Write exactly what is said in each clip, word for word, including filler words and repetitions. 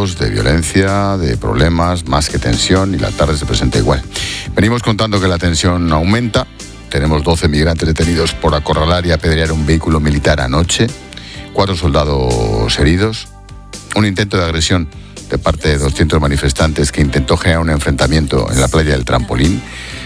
caos, de violencia, de problemas, más que tensión, y la tarde se presenta igual. Venimos contando que la tensión aumenta. Tenemos doce migrantes detenidos por acorralar y apedrear un vehículo militar anoche, cuatro soldados heridos, un intento de agresión de parte de doscientos manifestantes que intentó generar un enfrentamiento en la playa del Trampolín.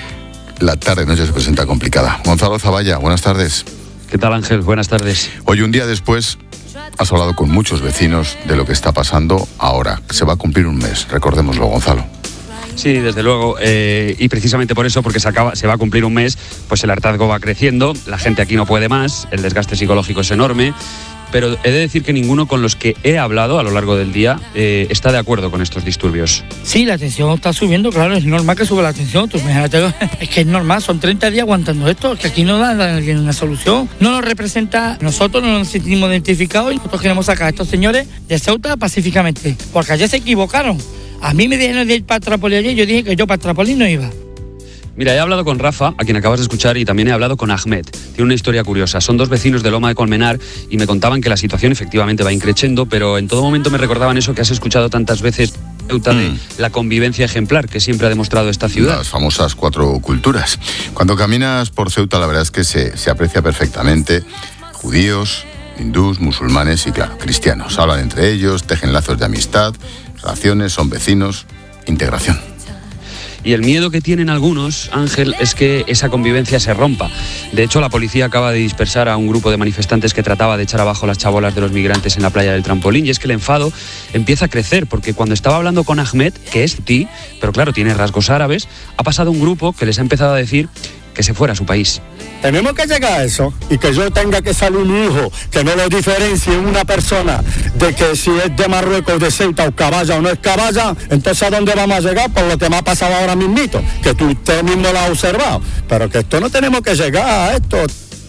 La tarde-noche se presenta complicada. Gonzalo Zavalla, buenas tardes. ¿Qué tal, Ángel? Buenas tardes. Hoy, un día después, has hablado con muchos vecinos de lo que está pasando ahora. Se va a cumplir un mes, recordémoslo, Gonzalo. Sí, desde luego, eh, y precisamente por eso, porque se, acaba, se va a cumplir un mes, pues el hartazgo va creciendo, la gente aquí no puede más, el desgaste psicológico es enorme, pero he de decir que ninguno con los que he hablado a lo largo del día eh, está de acuerdo con estos disturbios. Sí, la tensión está subiendo, claro, es normal que suba la tensión, tú imagínate, es que es normal, son treinta días aguantando esto, que aquí no da una solución, no nos representa, nosotros no nos sentimos identificados y nosotros queremos sacar a estos señores de Ceuta pacíficamente, porque ayer se equivocaron. A mí me dijeron de ir para Trápoli ayer, yo dije que yo para Trápoli no iba. Mira, he hablado con Rafa, a quien acabas de escuchar, y también he hablado con Ahmed. Tiene una historia curiosa. Son dos vecinos de Loma de Colmenar y me contaban que la situación efectivamente va increciendo, pero en todo momento me recordaban eso que has escuchado tantas veces, Ceuta, mm. de la convivencia ejemplar que siempre ha demostrado esta ciudad. Las famosas cuatro culturas. Cuando caminas por Ceuta, la verdad es que se, se aprecia perfectamente. Judíos, hindús, musulmanes y, claro, cristianos. Hablan entre ellos, tejen lazos de amistad, relaciones, son vecinos, integración. Y el miedo que tienen algunos, Ángel, es que esa convivencia se rompa. De hecho, la policía acaba de dispersar a un grupo de manifestantes que trataba de echar abajo las chabolas de los migrantes en la playa del Trampolín. Y es que el enfado empieza a crecer, porque cuando estaba hablando con Ahmed, que es ti, pero claro, tiene rasgos árabes, ha pasado un grupo que les ha empezado a decir que se fuera a su país. Tenemos que llegar a eso, y que yo tenga que salir un hijo que no lo diferencie una persona de que si es de Marruecos, de Ceuta o Caballa o no es Caballa. Entonces, ¿a dónde vamos a llegar? Por lo que me ha pasado ahora mismito, que tú usted mismo lo has observado, pero que esto no tenemos que llegar a esto.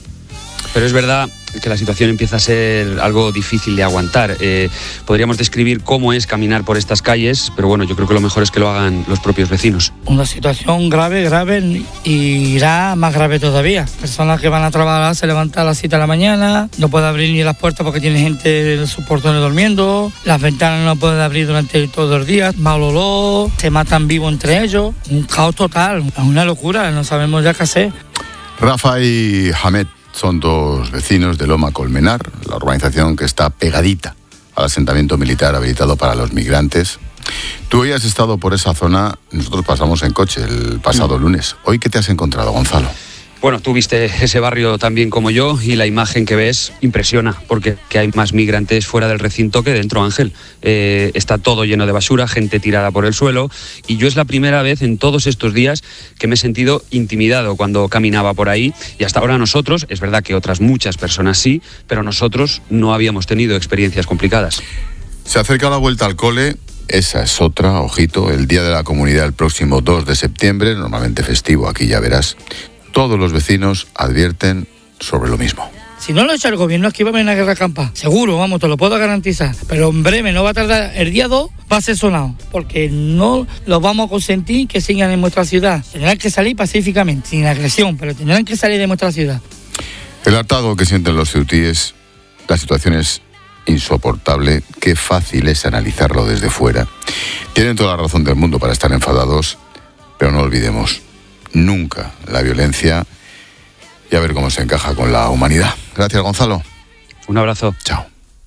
Pero es verdad que la situación empieza a ser algo difícil de aguantar. Eh, podríamos describir cómo es caminar por estas calles, pero bueno, yo creo que lo mejor es que lo hagan los propios vecinos. Una situación grave, grave, y irá más grave todavía. Personas que van a trabajar se levantan a las siete de la mañana, no puede abrir ni las puertas porque tiene gente en sus portones durmiendo, las ventanas no pueden abrir durante todo el día, mal olor, se matan vivos entre ellos, un caos total, es una locura, no sabemos ya qué hacer. Rafa y Ahmed son dos vecinos de Loma Colmenar, la urbanización que está pegadita al asentamiento militar habilitado para los migrantes. Tú hoy has estado por esa zona, nosotros pasamos en coche el pasado lunes. ¿Hoy qué te has encontrado, Gonzalo? Bueno, tú viste ese barrio tan bien como yo y la imagen que ves impresiona, porque que hay más migrantes fuera del recinto que dentro, Ángel. Eh, está todo lleno de basura, gente tirada por el suelo, y yo es la primera vez en todos estos días que me he sentido intimidado cuando caminaba por ahí, y hasta ahora nosotros, es verdad que otras muchas personas sí, pero nosotros no habíamos tenido experiencias complicadas. Se acerca la vuelta al cole. Esa es otra, ojito, el Día de la Comunidad el próximo dos de septiembre, normalmente festivo, aquí ya verás. Todos los vecinos advierten sobre lo mismo. Si no lo echa el gobierno, aquí va a haber una guerra campa. Seguro, vamos, te lo puedo garantizar. Pero en breve, no va a tardar, el día dos va a ser sonado. Porque no los vamos a consentir que sigan en nuestra ciudad. Tendrán que salir pacíficamente, sin agresión, pero tendrán que salir de nuestra ciudad. El hartazgo que sienten los ceutíes, la situación es insoportable. Qué fácil es analizarlo desde fuera. Tienen toda la razón del mundo para estar enfadados, pero no olvidemos nunca la violencia, y a ver cómo se encaja con la humanidad. Gracias, Gonzalo. Un abrazo. Chao.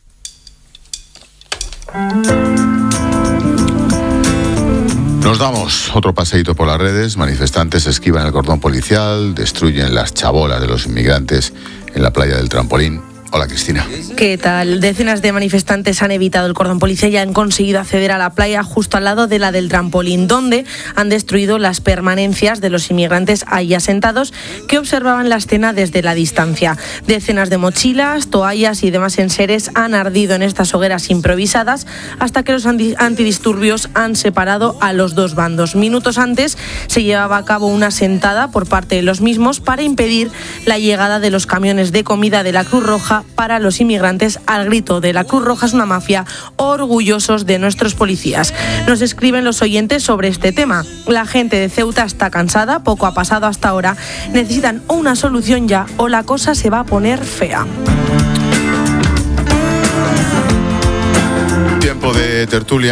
Nos damos otro paseíto por las redes. Manifestantes esquivan el cordón policial, destruyen las chabolas de los inmigrantes en la playa del Trampolín. Hola, Cristina. ¿Qué tal? Decenas de manifestantes han evitado el cordón policial y han conseguido acceder a la playa justo al lado de la del Trampolín, donde han destruido las permanencias de los inmigrantes ahí asentados que observaban la escena desde la distancia. Decenas de mochilas, toallas y demás enseres han ardido en estas hogueras improvisadas hasta que los antidisturbios han separado a los dos bandos. Minutos antes se llevaba a cabo una sentada por parte de los mismos para impedir la llegada de los camiones de comida de la Cruz Roja para los inmigrantes, al grito de la Cruz Roja es una mafia, orgullosos de nuestros policías. Nos escriben los oyentes sobre este tema. La gente de Ceuta está cansada, poco ha pasado hasta ahora, necesitan una solución ya o la cosa se va a poner fea. Tiempo de tertulia.